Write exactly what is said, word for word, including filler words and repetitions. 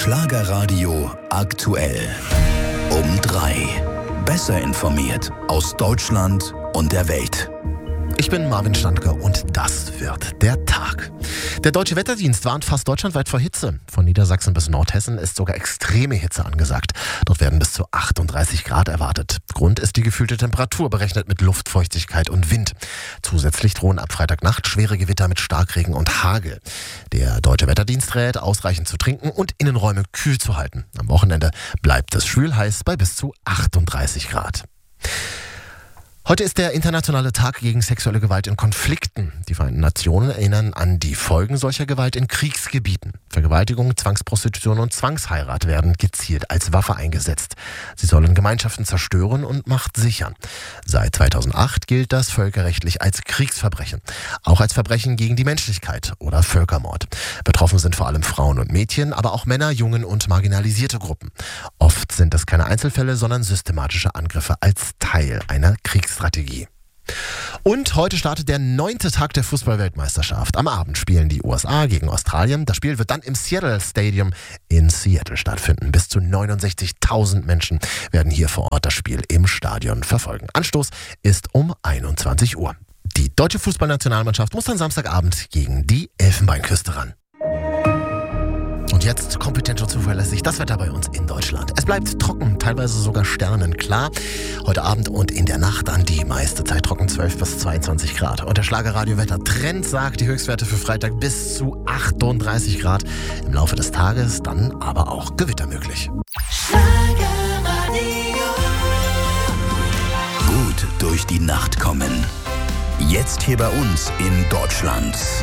Schlagerradio aktuell. Um drei. Besser informiert aus Deutschland und der Welt. Ich bin Marvin Standke und das wird der Tag. Der Deutsche Wetterdienst warnt fast deutschlandweit vor Hitze. Von Niedersachsen bis Nordhessen ist sogar extreme Hitze angesagt. Dort werden bis zu achtunddreißig Grad erwartet. Grund ist die gefühlte Temperatur, berechnet mit Luftfeuchtigkeit und Wind. Zusätzlich drohen ab Freitagnacht schwere Gewitter mit Starkregen und Hagel. Der Deutsche Wetterdienst rät, ausreichend zu trinken und Innenräume kühl zu halten. Am Wochenende bleibt es schwül-heiß bei bis zu achtunddreißig Grad. Heute ist der internationale Tag gegen sexuelle Gewalt in Konflikten. Die Vereinten Nationen erinnern an die Folgen solcher Gewalt in Kriegsgebieten. Vergewaltigung, Zwangsprostitution und Zwangsheirat werden gezielt als Waffe eingesetzt. Sie sollen Gemeinschaften zerstören und Macht sichern. Seit zweitausendacht gilt das völkerrechtlich als Kriegsverbrechen. Auch als Verbrechen gegen die Menschlichkeit oder Völkermord. Betroffen sind vor allem Frauen und Mädchen, aber auch Männer, Jungen und marginalisierte Gruppen. Oft sind das keine Einzelfälle, sondern systematische Angriffe als Teil einer Kriegsstrategie. Und heute startet der neunte Tag der Fußball-Weltmeisterschaft. Am Abend spielen die U S A gegen Australien. Das Spiel wird dann im Seattle Stadium in Seattle stattfinden. Bis zu neunundsechzigtausend Menschen werden hier vor Ort das Spiel im Stadion verfolgen. Anstoß ist um einundzwanzig Uhr. Die deutsche Fußballnationalmannschaft muss am Samstagabend gegen die Elfenbeinküste ran. Und jetzt kompetent und zuverlässig das Wetter bei uns in Deutschland. Es bleibt trocken, teilweise sogar sternenklar. Heute Abend und in der Nacht dann die meiste Zeit trocken, zwölf bis zweiundzwanzig Grad. Und der Schlagerradio-Wetter-Trend sagt die Höchstwerte für Freitag bis zu achtunddreißig Grad. Im Laufe des Tages dann aber auch Gewitter möglich. Gut durch die Nacht kommen. Jetzt hier bei uns in Deutschland.